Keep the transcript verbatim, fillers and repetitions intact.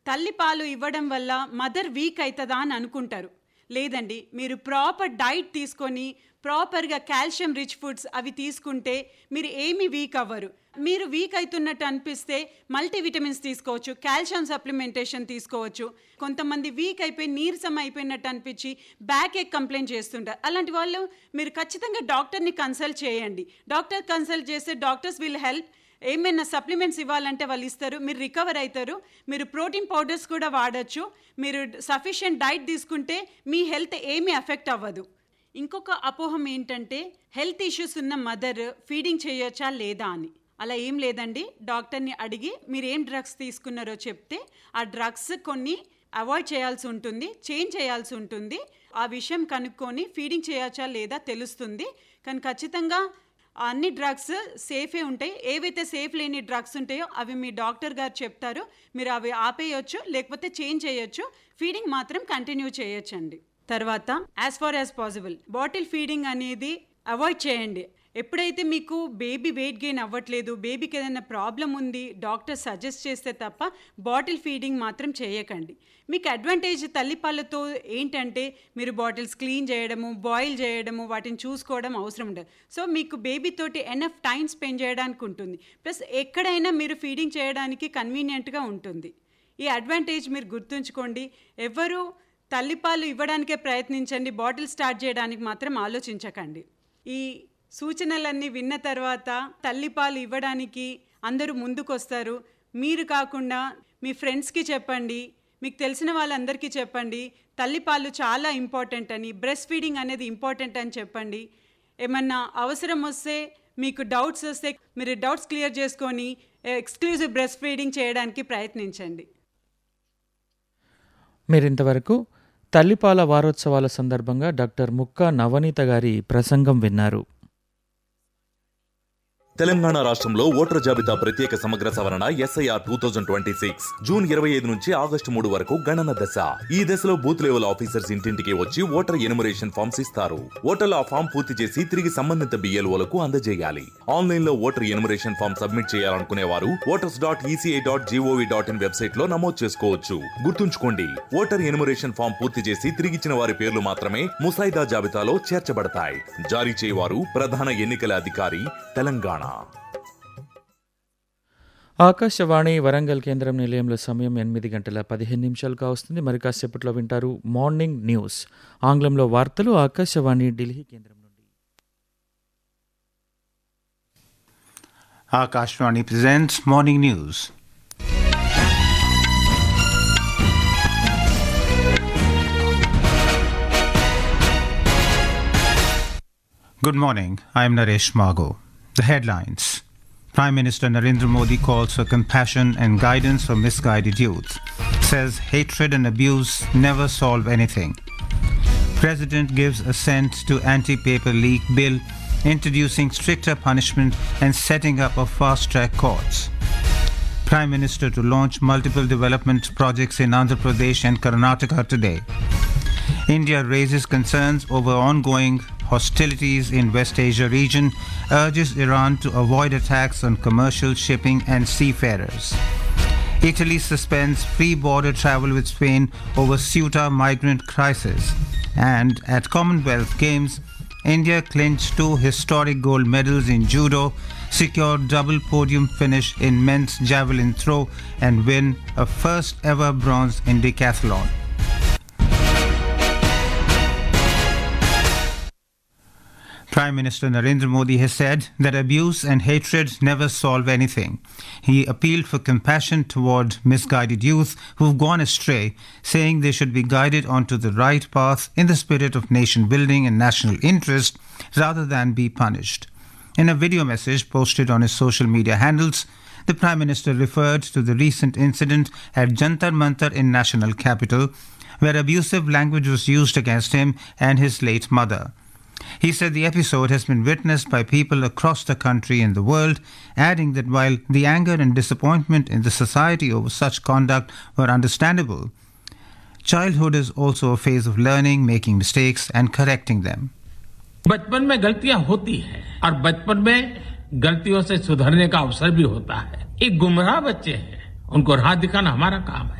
తల్లిపాలు ఇవ్వడం వల్ల మదర్ వీక్ అవుతుందా అని అనుకుంటారు. లేదండి, మీరు ప్రాపర్ డైట్ తీసుకొని ప్రాపర్గా కాల్షియం రిచ్ ఫుడ్స్ అవి తీసుకుంటే మీరు ఏమీ వీక్ అవ్వరు. మీరు వీక్ అవుతున్నట్టు అనిపిస్తే మల్టీవిటమిన్స్ తీసుకోవచ్చు, కాల్షియం సప్లిమెంటేషన్ తీసుకోవచ్చు. కొంతమంది వీక్ అయిపోయి నీరసం అయిపోయినట్టు అనిపించి బ్యాక్ ఏక్ కంప్లైంట్ చేస్తుంటారు. అలాంటి వాళ్ళు మీరు ఖచ్చితంగా డాక్టర్ని కన్సల్ట్ చేయండి. డాక్టర్ కన్సల్ట్ చేస్తే డాక్టర్స్ విల్ హెల్ప్. ఏమైనా సప్లిమెంట్స్ ఇవ్వాలంటే వాళ్ళు ఇస్తారు, మీరు రికవర్ అవుతారు. మీరు ప్రోటీన్ పౌడర్స్ కూడా వాడచ్చు. మీరు సఫిషియెంట్ డైట్ తీసుకుంటే మీ హెల్త్ ఏమీ ఎఫెక్ట్ అవ్వదు. ఇంకొక అపోహం ఏంటంటే హెల్త్ ఇష్యూస్ ఉన్న మదర్ ఫీడింగ్ చేయొచ్చా లేదా అని. అలా ఏం లేదండి. డాక్టర్ని అడిగి మీరు ఏం డ్రగ్స్ తీసుకున్నారో చెప్తే ఆ డ్రగ్స్ కొన్ని అవాయిడ్ చేయాల్సి ఉంటుంది, చేంజ్ చేయాల్సి ఉంటుంది. ఆ విషయం కనుక్కొని ఫీడింగ్ చేయొచ్చా లేదా తెలుస్తుంది. కానీ ఖచ్చితంగా అన్ని డ్రగ్స్ సేఫే ఉంటాయి. ఏవైతే సేఫ్ లేని డ్రగ్స్ ఉంటాయో అవి మీ డాక్టర్ గారు చెప్తారు, మీరు అవి ఆపేయచ్చు, లేకపోతే చేంజ్ చేయొచ్చు. ఫీడింగ్ మాత్రం కంటిన్యూ చేయొచ్చండి. తర్వాత as far as possible bottle feeding అనేది అవాయిడ్ చేయండి. ఎప్పుడైతే మీకు బేబీ వెయిట్ గెయిన్ అవ్వట్లేదు, బేబీకి ఏదైనా ప్రాబ్లం ఉంది, డాక్టర్ సజెస్ట్ చేస్తే తప్ప బాటిల్ ఫీడింగ్ మాత్రం చేయకండి. మీకు అడ్వాంటేజ్ తల్లిపాలతో ఏంటంటే మీరు బాటిల్స్ క్లీన్ చేయడము, బాయిల్ చేయడము, వాటిని చూసుకోవడం అవసరం ఉండదు. సో మీకు బేబీతోటి ఎనఫ్ టైం స్పెండ్ చేయడానికి ఉంటుంది. ప్లస్ ఎక్కడైనా మీరు ఫీడింగ్ చేయడానికి కన్వీనియంట్గా ఉంటుంది. ఈ అడ్వాంటేజ్ మీరు గుర్తుంచుకోండి. ఎవరు తల్లిపాలు ఇవ్వడానికే ప్రయత్నించండి, బాటిల్ స్టార్ట్ చేయడానికి మాత్రం ఆలోచించకండి. ఈ సూచనలన్నీ విన్న తర్వాత తల్లిపాలు ఇవ్వడానికి అందరూ ముందుకొస్తారు. మీరు కాకుండా మీ ఫ్రెండ్స్కి చెప్పండి, మీకు తెలిసిన వాళ్ళందరికీ చెప్పండి. తల్లిపాలు చాలా ఇంపార్టెంట్ అని, బ్రెస్ట్ ఫీడింగ్ అనేది ఇంపార్టెంట్ అని చెప్పండి. ఏమన్నా అవసరం వస్తే, మీకు డౌట్స్ వస్తే మీరు డౌట్స్ క్లియర్ చేసుకొని ఎక్స్క్లూజివ్ బ్రెస్ట్ ఫీడింగ్ చేయడానికి ప్రయత్నించండి. మీరింతవరకు తల్లిపాల వారోత్సవాల సందర్భంగా డాక్టర్ ముక్కా నవనీత గారి ప్రసంగం విన్నారు. తెలంగాణ రాష్ట్రంలో ఓటర్ జాబితా ప్రత్యేక సమగ్ర సవరణ SIR two thousand twenty six June ఇరవై ఐదు నుంచి ఆగస్టు మూడు వరకు గణన దశ. ఈ దశలో బూత్ లెవెల్ ఆఫీసర్స్ ఇంటింటికి వచ్చి ఓటర్ ఎనుమరేషన్ ఫామ్స్ ఇస్తారు. ఓటర్లు ఆ ఫామ్ పూర్తి చేసి తిరిగి సంబంధిత బిఎల్ఓలకు అందజేయాలి. ఆన్లైన్ లో ఓటర్ ఎనుమరేషన్ ఫామ్ సబ్మిట్ చేయాలనుకునే వారు voters dot ECI dot GOV dot in website లో నమోదు చేసుకోవచ్చు. గుర్తుంచుకోండి, ఓటర్ ఎనుమరేషన్ ఫామ్ పూర్తి చేసి తిరిగిచ్చిన వారి పేర్లు మాత్రమే ముసాయిదా జాబితాలో చేర్చబడతాయి. జారీ చేయవారు ప్రధాన ఎన్నికల అధికారి, తెలంగాణ. ఆకాశవాణి వరంగల్ కేంద్రం నిలయంలో సమయం ఎనిమిది గంటల పదిహేను నిమిషాలు కావస్తుంది. మరి కాసేపట్లో వింటారు మార్నింగ్ న్యూస్, ఆంగ్లంలో వార్తలు ఆకాశవాణి ఢిల్లీ కేంద్రం నుండి. Akashvani presents morning news. Good morning. I am Naresh Mago. The headlines. Prime Minister Narendra Modi calls for compassion and guidance for misguided youth. Says hatred and abuse never solve anything. President gives assent to anti-paper leak bill, introducing stricter punishment and setting up of fast-track courts. Prime Minister to launch multiple development projects in Andhra Pradesh and Karnataka today. India raises concerns over ongoing hostilities in West Asia region, urges Iran to avoid attacks on commercial shipping and seafarers. Italy suspends free border travel with Spain over Ceuta migrant crisis. And at Commonwealth Games, India clinched two historic gold medals in judo, secured double podium finish in men's javelin throw, and win a first ever bronze in decathlon. Prime Minister Narendra Modi has said that abuse and hatred never solve anything. He appealed for compassion toward misguided youth who've gone astray, saying they should be guided onto the right path in the spirit of nation building and national interest rather than be punished. In a video message posted on his social media handles, the Prime Minister referred to the recent incident at Jantar Mantar in national capital, where abusive language was used against him and his late mother. He said the episode has been witnessed by people across the country and the world, adding that while the anger and disappointment in the society over such conduct were understandable, childhood is also a phase of learning, making mistakes and correcting them. बचपन में गलतियां होती हैं और बचपन में गलतियों से सुधरने का अवसर भी होता है. एक गुमराह बच्चे हैं, उनको राह दिखाना हमारा काम है.